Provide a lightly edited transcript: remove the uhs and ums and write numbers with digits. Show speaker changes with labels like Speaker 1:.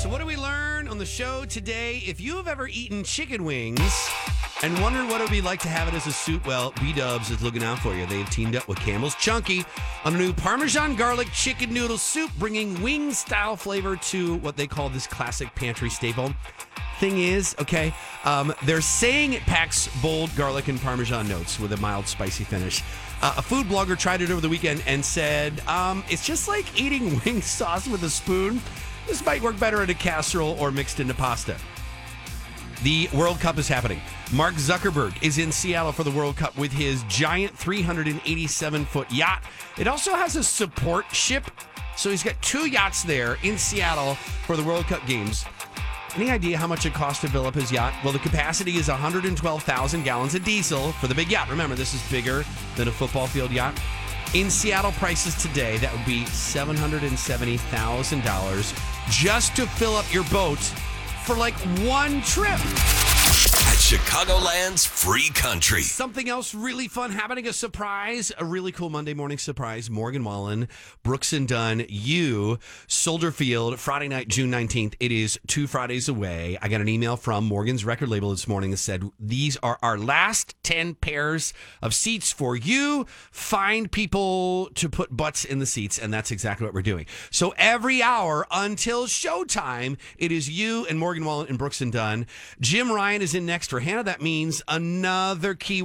Speaker 1: So what do we learn on the show today? If you have ever eaten chicken wings and wondered what it would be like to have it as a soup, well, B-Dubs is looking out for you. They've teamed up with Campbell's Chunky on a new Parmesan garlic chicken noodle soup, bringing wing-style flavor to what they call this classic pantry staple. Thing is, they're saying it packs bold garlic and Parmesan notes with a mild, spicy finish. A food blogger tried it over the weekend and said, it's just like eating wing sauce with a spoon. This might work better in a casserole or mixed into pasta. The World Cup is happening. Mark Zuckerberg is in Seattle for the World Cup with his giant 387-foot yacht. It also has a support ship, so he's got two yachts there in Seattle for the World Cup games. Any idea how much it costs to fill up his yacht? Well, the capacity is 112,000 gallons of diesel for the big yacht. Remember, this is bigger than a football field yacht. In Seattle prices today, that would be $770,000 just to fill up your boat for like one trip.
Speaker 2: At Chicagoland's Free Country.
Speaker 1: Something else really fun happening, a surprise, a really cool Monday morning surprise. Morgan Wallen, Brooks and Dunn, you, Soldier Field, Friday night, June 19th. It is 2 Fridays away. I got an email from Morgan's record label this morning that said, these are our last 10 pairs of seats for you. Find people to put butts in the seats, and that's exactly what we're doing. So every hour until showtime, it is you and Morgan Wallen and Brooks and Dunn. Jim Ryan is in next for Hannah. That means another keyword.